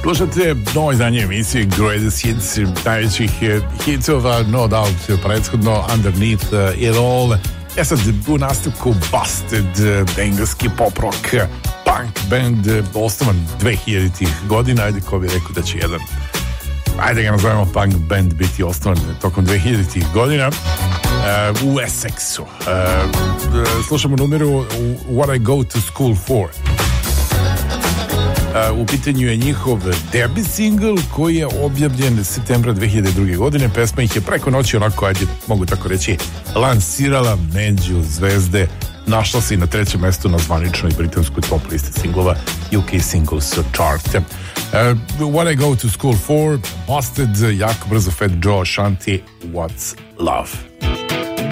Slušate novo izdanje emisije Greatest Hits, najvećih hitova, no doubt, prethodno Underneath It All. Ja sad u nastavku Busted, engleski pop rock punk band, osnovan 2000-ih godina, ajde ko bi rekao da će jedan, ajde ga nazovemo punk band, biti osnovan tokom 2000-ih godina u Essexu. Slušamo numeru What I Go to School For. U pitanju je njihov debut single koji je objavljen septembra 2002. godine. Pesma ih je preko noći, onako, ajde, mogu tako reći, lansirala među zvezde. Našla se i na 3. mestu na zvaničnoj britanskoj top listi singlova UK Singles Chart. What I Go to School For, Busted, jako brzo Fat Joe, Shanti, What's Love.